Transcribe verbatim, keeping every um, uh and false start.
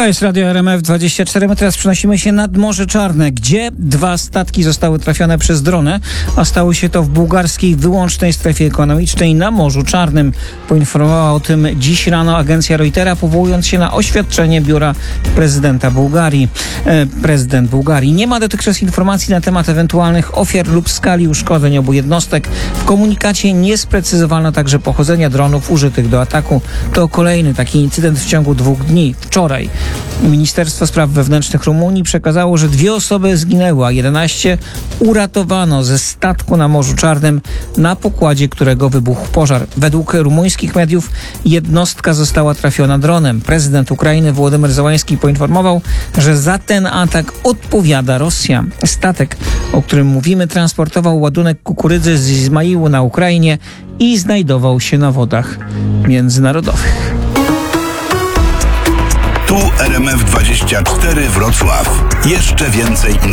To jest Radio R M F dwadzieścia cztery. My teraz przenosimy się nad Morze Czarne, gdzie dwa statki zostały trafione przez dronę, a stało się to w bułgarskiej wyłącznej strefie ekonomicznej na Morzu Czarnym. Poinformowała o tym dziś rano agencja Reutera, powołując się na oświadczenie biura prezydenta Bułgarii. E, prezydent Bułgarii nie ma dotychczas informacji na temat ewentualnych ofiar lub skali uszkodzeń obu jednostek. W komunikacie nie sprecyzowano także pochodzenia dronów użytych do ataku. To kolejny taki incydent w ciągu dwóch dni. Wczoraj Ministerstwo Spraw Wewnętrznych Rumunii przekazało, że dwie osoby zginęły, a jedenaście uratowano ze statku na Morzu Czarnym, na pokładzie którego wybuchł pożar. Według rumuńskich mediów jednostka została trafiona dronem. Prezydent Ukrainy Wołodymyr Zełański poinformował, że za ten atak odpowiada Rosja. Statek, o którym mówimy, transportował ładunek kukurydzy z Izmaiłu na Ukrainie i znajdował się na wodach międzynarodowych. Tu R M F dwadzieścia cztery Wrocław. Jeszcze więcej informacji.